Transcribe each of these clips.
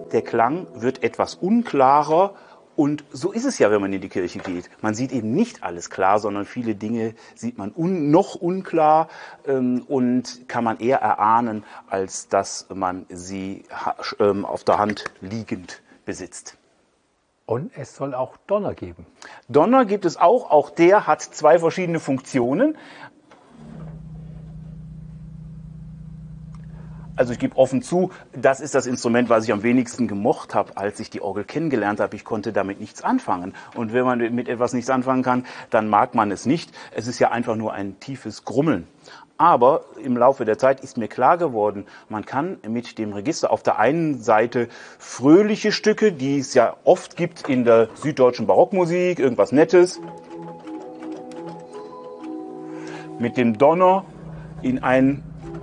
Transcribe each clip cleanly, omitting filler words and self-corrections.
der Klang wird etwas unklarer. Und so ist es ja, wenn man in die Kirche geht. Man sieht eben nicht alles klar, sondern viele Dinge sieht man noch unklar und kann man eher erahnen, als dass man sie auf der Hand liegend besitzt. Und es soll auch Donner geben. Donner gibt es auch. Auch der hat zwei verschiedene Funktionen. Also ich gebe offen zu, das ist das Instrument, was ich am wenigsten gemocht habe, als ich die Orgel kennengelernt habe. Ich konnte damit nichts anfangen. Und wenn man mit etwas nichts anfangen kann, dann mag man es nicht. Es ist ja einfach nur ein tiefes Grummeln. Aber im Laufe der Zeit ist mir klar geworden, man kann mit dem Register auf der einen Seite fröhliche Stücke, die es ja oft gibt in der süddeutschen Barockmusik, irgendwas Nettes, mit dem Donner in ein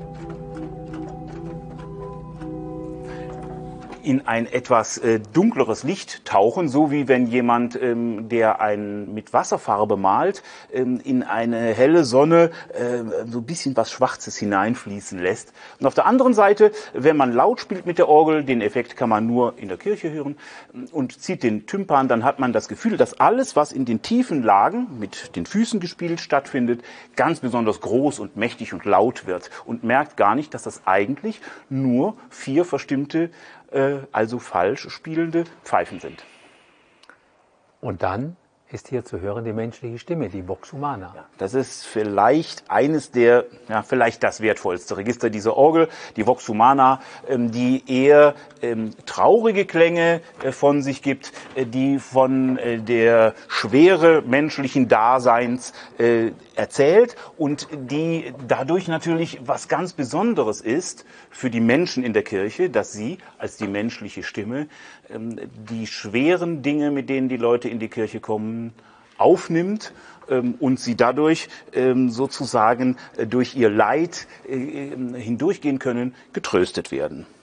etwas dunkleres Licht tauchen, so wie wenn jemand, der mit Wasserfarbe malt, in eine helle Sonne so ein bisschen was Schwarzes hineinfließen lässt. Und auf der anderen Seite, wenn man laut spielt mit der Orgel, den Effekt kann man nur in der Kirche hören, und zieht den Tympan, dann hat man das Gefühl, dass alles, was in den tiefen Lagen mit den Füßen gespielt stattfindet, ganz besonders groß und mächtig und laut wird und merkt gar nicht, dass das eigentlich nur 4 verstimmte, also falsch spielende Pfeifen sind. Und dann ist hier zu hören die menschliche Stimme, die Vox Humana. Ja, das ist vielleicht eines der, vielleicht das wertvollste Register dieser Orgel, die Vox Humana, die eher traurige Klänge von sich gibt, die von der Schwere menschlichen Daseins erzählt und die dadurch natürlich was ganz Besonderes ist für die Menschen in der Kirche, dass sie als die menschliche Stimme die schweren Dinge, mit denen die Leute in die Kirche kommen, aufnimmt und sie dadurch sozusagen durch ihr Leid hindurchgehen können, getröstet werden.